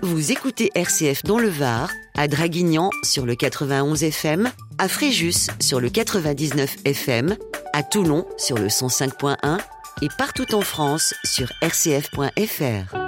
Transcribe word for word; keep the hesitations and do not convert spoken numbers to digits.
vous écoutez R C F dans le Var, à Draguignan sur le quatre-vingt-onze F M, à Fréjus sur le quatre-vingt-dix-neuf F M, à Toulon sur le cent cinq point un et partout en France sur r c f point f r.